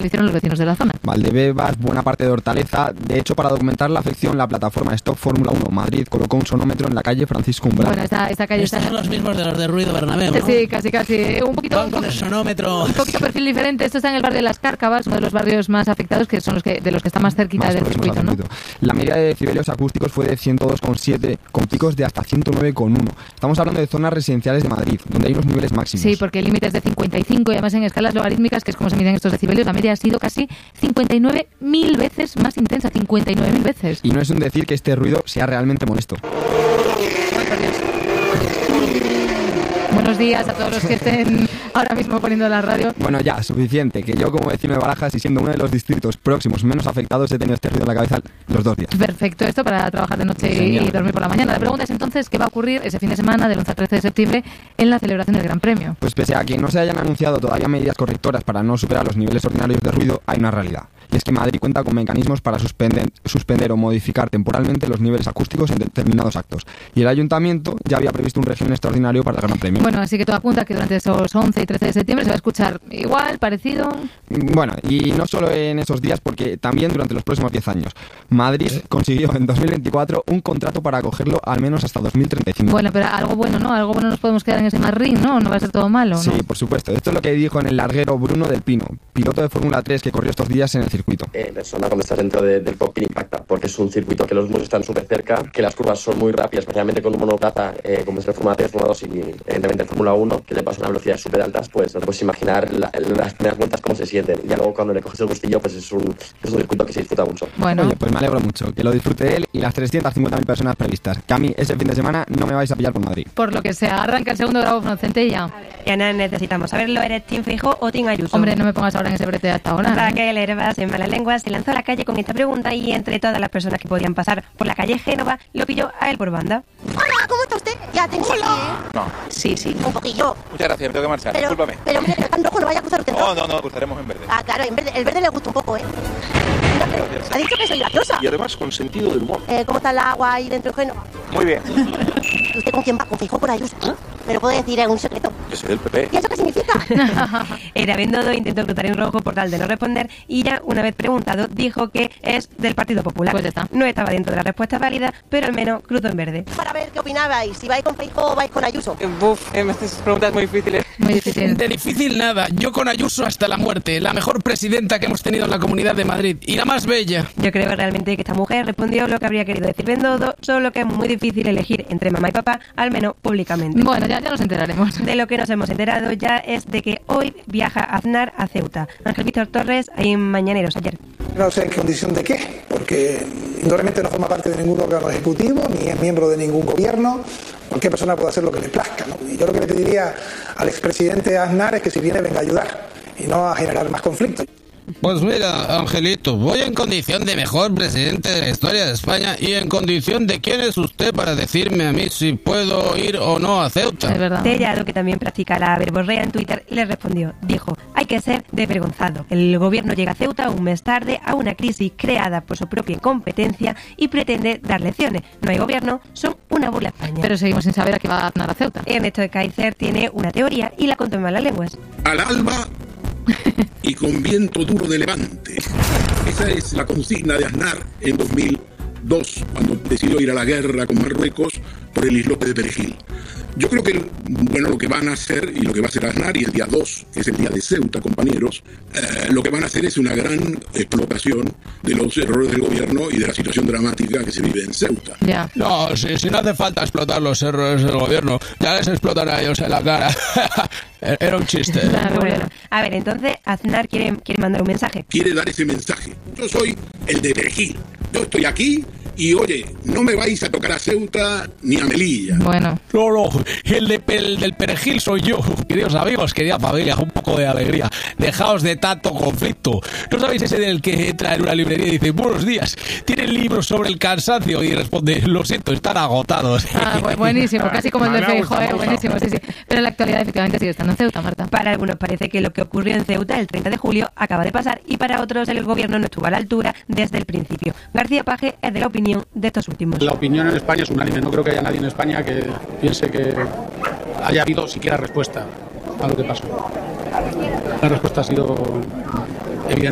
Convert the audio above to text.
lo hicieron los vecinos de la zona. Valdebebas, buena parte de Hortaleza. De hecho, para documentar la afección, la plataforma Stop Fórmula 1 Madrid colocó un sonómetro en la calle Francisco Umbral. Bueno, esta calle Estos son los mismos de los de Ruido Bernabéu, ¿no? Sí, casi. Un poquito con el sonómetro. Un poquito perfil diferente. Esto está en el barrio de Las Cárcavas, uno de los barrios más afectados, que son de los que está más cerquita del circuito, ¿no? La media de decibelios acústicos fue de 102,7, con picos de hasta 109,1. Estamos hablando de zonas residenciales de Madrid, donde hay unos niveles máximos. Sí, porque el límite es de 55 y además en escalas logarítmicas, que es como se miden estos decibelios, la media ha sido casi 59.000 veces más intensa, 59.000 veces. Y no es un decir que este ruido sea realmente molesto. Buenos días a todos los que estén ahora mismo poniendo la radio. Bueno, ya, suficiente, que yo como vecino de Barajas y siendo uno de los distritos próximos menos afectados he tenido este ruido en la cabeza los 2 días. Perfecto, esto para trabajar de noche y dormir por la mañana. La pregunta es entonces, ¿qué va a ocurrir ese fin de semana del 11 al 13 de septiembre en la celebración del Gran Premio? Pues pese a que no se hayan anunciado todavía medidas correctoras para no superar los niveles ordinarios de ruido, hay una realidad. Y es que Madrid cuenta con mecanismos para suspender o modificar temporalmente los niveles acústicos en determinados actos. Y el Ayuntamiento ya había previsto un régimen extraordinario para el Gran Premio. Bueno, así que todo apunta que durante esos 11 y 13 de septiembre se va a escuchar igual, parecido. Bueno, y no solo en esos días, porque también durante los próximos 10 años. Madrid consiguió en 2024 un contrato para acogerlo al menos hasta 2035. Bueno, pero algo bueno, ¿no? Algo bueno nos podemos quedar en ese Madrid, ¿no? No va a ser todo malo, ¿no? Sí, por supuesto. Esto es lo que dijo en el larguero Bruno del Pino, piloto de Fórmula 3 que corrió estos días en el circuito. Persona cuando estás dentro del cockpit impacta, porque es un circuito que los muros están súper cerca, que las curvas son muy rápidas, especialmente con un monoplaza como es el Fórmula 3, Fórmula 2 y evidentemente el Fórmula 1, que le pasa a una velocidad súper altas, pues no te puedes imaginar las primeras vueltas cómo se sienten. Y ya luego cuando le coges el gustillo, pues es un circuito que se disfruta mucho. Bueno. Oye, pues me alegro mucho, que lo disfrute él y las 350.000 personas previstas. Que a mí ese fin de semana no me vais a pillar por Madrid. Por lo que sea, arranca el segundo grado Centella. Y Ana, necesitamos saberlo, ¿eres Team Feijóo o Team Ayuso? Hombre, no me pongas ahora en ese brete hasta ahora. Raquel Hervas, en Malas Lenguas, se lanzó a la calle con esta pregunta y entre todas las personas que podían pasar por la calle Génova, lo pilló a él por banda. Hola, ¿cómo está usted? Ya tengo aquí, No. Sí. un poquillo. Muchas gracias, me tengo que marchar, discúlpame. Pero mire, tan rojo no vaya a cruzar usted. No, cruzaremos en verde. Ah, claro, el verde le gusta un poco, ¿eh? Gracias. Ha dicho que soy graciosa. Y además con sentido del humor. ¿Cómo está el agua ahí dentro del Génova? Muy bien. ¿Usted con quién va? ¿Con Feijóo por Ayuso? ¿Me lo puede decir en un secreto? Yo soy del PP. ¿Y eso qué significa? Era Bendodo, intentó cruzar en rojo por tal de no responder y ya, una vez preguntado, dijo que es del Partido Popular. Pues ya está. No estaba dentro de la respuesta válida, pero al menos cruzó en verde. Para ver qué opinabais, si vais con Feijóo o vais con Ayuso. Me haces preguntas muy difíciles. Muy difícil. De difícil nada, yo con Ayuso hasta la muerte, la mejor presidenta que hemos tenido en la Comunidad de Madrid y la más bella. Yo creo realmente que esta mujer respondió lo que habría querido decir Bendodo, solo que es muy difícil elegir entre mamá y papá, al menos públicamente. Bueno, ya nos enteraremos. De lo que nos hemos enterado ya es de que hoy viaja Aznar a Ceuta. Ángel Víctor Torres, ahí en Mañaneros ayer. No sé en condición de qué, porque indudablemente no forma parte de ningún órgano ejecutivo, ni es miembro de ningún gobierno. Cualquier persona puede hacer lo que le plazca, ¿no? Y yo lo que le pediría al expresidente Aznar es que si viene venga a ayudar y no a generar más conflictos. Pues mira, Angelito, voy en condición de mejor presidente de la historia de España y en condición de quién es usted para decirme a mí si puedo ir o no a Ceuta. Es verdad. Tellado, que también practica la verborrea en Twitter, le respondió. Dijo, hay que ser desvergonzado. El gobierno llega a Ceuta un mes tarde a una crisis creada por su propia incompetencia y pretende dar lecciones. No hay gobierno, son una burla a España. Pero seguimos sin saber a qué va a Aznar a Ceuta. Ernesto de Kaiser tiene una teoría y la contó en Malas Lenguas. Al alba y con viento duro de levante. Esa es la consigna de Aznar en 2002, cuando decidió ir a la guerra con Marruecos por el islote de Perejil. Yo creo que lo que van a hacer y lo que va a hacer Aznar, y el día 2, que es el día de Ceuta, compañeros, lo que van a hacer es una gran explotación de los errores del gobierno y de la situación dramática que se vive en Ceuta. Ya. No, si no hace falta explotar los errores del gobierno, ya les explotan a ellos en la cara. Era un chiste. Bueno, a ver, entonces Aznar quiere mandar un mensaje. Quiere dar ese mensaje. Yo soy el de Perejil. Yo estoy aquí y, oye, no me vais a tocar a Ceuta ni a Melilla. Bueno. No, el del Perejil soy yo. Queridos amigos, querida familia, un poco de alegría. Dejaos de tanto conflicto. ¿No sabéis ese del que entra en una librería y dice, buenos días, ¿tienen libros sobre el cansancio? Y responde, lo siento, están agotados. Ah, buenísimo, casi como el de Feijóo, buenísimo, sí. Pero en la actualidad efectivamente sigue estando en Ceuta, Marta. Para algunos parece que lo que ocurrió en Ceuta el 30 de julio acaba de pasar y para otros el gobierno no estuvo a la altura desde el principio. García Paje es de la opinión de estos últimos. La opinión en España es unánime. No creo que haya nadie en España que piense que haya habido siquiera respuesta a lo que pasó. La respuesta ha sido